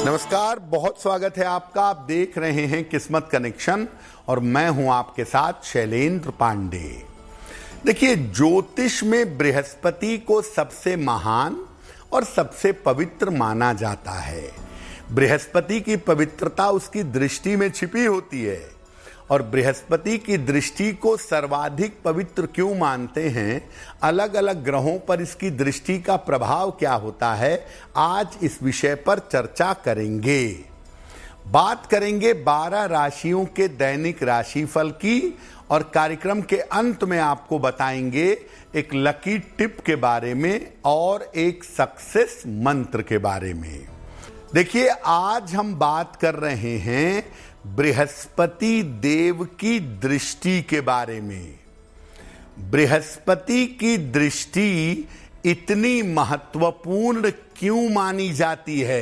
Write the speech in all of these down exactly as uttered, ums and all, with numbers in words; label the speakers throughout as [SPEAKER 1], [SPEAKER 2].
[SPEAKER 1] नमस्कार, बहुत स्वागत है आपका। आप देख रहे हैं किस्मत कनेक्शन और मैं हूं आपके साथ शैलेंद्र पांडे। देखिए, ज्योतिष में बृहस्पति को सबसे महान और सबसे पवित्र माना जाता है। बृहस्पति की पवित्रता उसकी दृष्टि में छिपी होती है और बृहस्पति की दृष्टि को सर्वाधिक पवित्र क्यों मानते हैं, अलग अलग ग्रहों पर इसकी दृष्टि का प्रभाव क्या होता है, आज इस विषय पर चर्चा करेंगे। बात करेंगे बारह राशियों के दैनिक राशिफल की और कार्यक्रम के अंत में आपको बताएंगे एक लकी टिप के बारे में और एक सक्सेस मंत्र के बारे में। देखिए, आज हम बात कर रहे हैं बृहस्पति देव की दृष्टि के बारे में। बृहस्पति की दृष्टि इतनी महत्वपूर्ण क्यों मानी जाती है?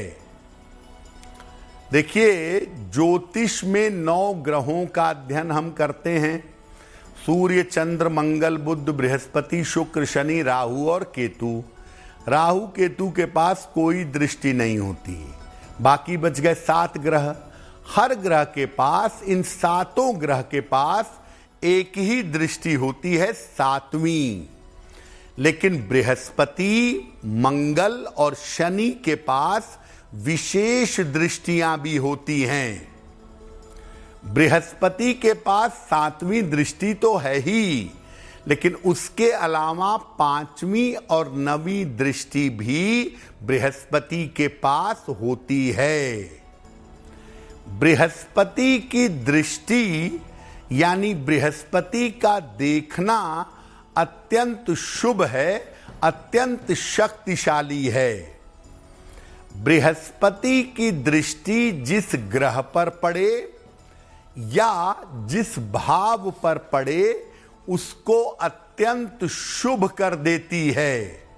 [SPEAKER 1] देखिए, ज्योतिष में नौ ग्रहों का अध्ययन हम करते हैं। सूर्य, चंद्र, मंगल, बुध, बृहस्पति, शुक्र, शनि, राहु और केतु। राहु केतु के पास कोई दृष्टि नहीं होती, बाकी बच गए सात ग्रह। हर ग्रह के पास, इन सातों ग्रह के पास एक ही दृष्टि होती है, सातवीं। लेकिन बृहस्पति, मंगल और शनि के पास विशेष दृष्टियां भी होती हैं। बृहस्पति के पास सातवीं दृष्टि तो है ही, लेकिन उसके अलावा पांचवी और नवीं दृष्टि भी बृहस्पति के पास होती है। बृहस्पति की दृष्टि यानी बृहस्पति का देखना अत्यंत शुभ है, अत्यंत शक्तिशाली है। बृहस्पति की दृष्टि जिस ग्रह पर पड़े या जिस भाव पर पड़े उसको अत्यंत शुभ कर देती है।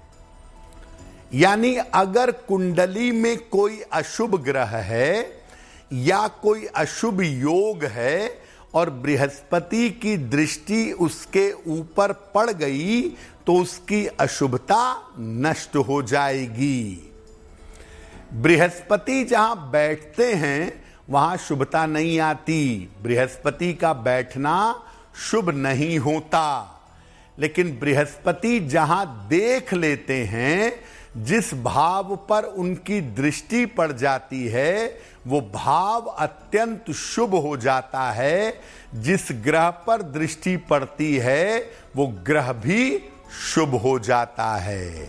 [SPEAKER 1] यानी अगर कुंडली में कोई अशुभ ग्रह है या कोई अशुभ योग है और बृहस्पति की दृष्टि उसके ऊपर पड़ गई तो उसकी अशुभता नष्ट हो जाएगी। बृहस्पति जहां बैठते हैं वहां शुभता नहीं आती, बृहस्पति का बैठना शुभ नहीं होता। लेकिन बृहस्पति जहां देख लेते हैं, जिस भाव पर उनकी दृष्टि पड़ जाती है वो भाव अत्यंत शुभ हो जाता है। जिस ग्रह पर दृष्टि पड़ती है वो ग्रह भी शुभ हो जाता है।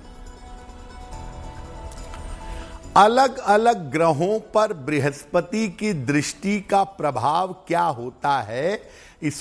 [SPEAKER 1] अलग अलग ग्रहों पर बृहस्पति की दृष्टि का प्रभाव क्या होता है, इस